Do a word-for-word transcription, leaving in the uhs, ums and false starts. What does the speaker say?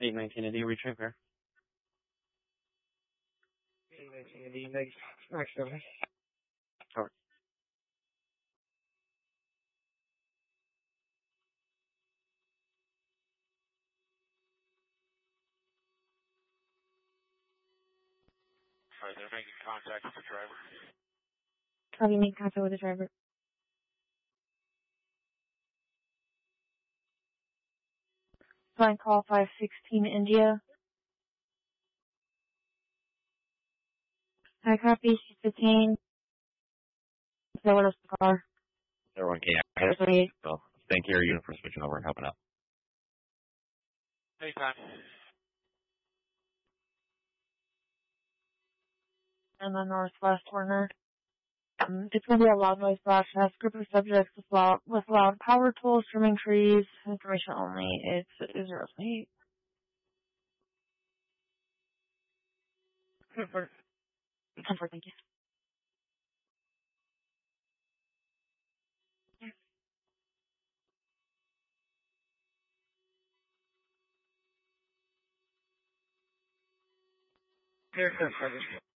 eight nineteen Indy, retrain pair. eight nineteen Indy, next, next seven. Over. Alright, they're making contact with the driver. How do you make contact with the driver? Flying call five sixteen India. I copy, she's detained. So what else the car? Everyone can. Sorry. So, thank you, unit for switching over and helping out. Anytime. And the northwest corner. Um, it's going to be a loud noise broadcast. Group of subjects with loud, with loud power tools, trimming trees, information only. It's zero eight. Comfort. Comfort, thank you. Here,